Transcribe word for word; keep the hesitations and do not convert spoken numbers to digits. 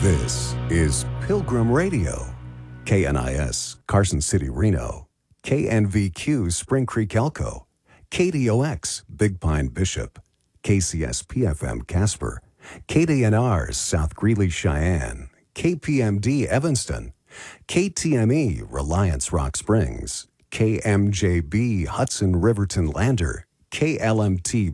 This is Pilgrim Radio, K N I S, Carson City, Reno, K N V Q, Spring Creek, Elko, K D O X, Big Pine, Bishop, K C S P F M, Casper, K D N R, South Greeley, Cheyenne, K P M D, Evanston, K T M E, Reliance, Rock Springs, K M J B, Hudson, Riverton, Lander, K L M T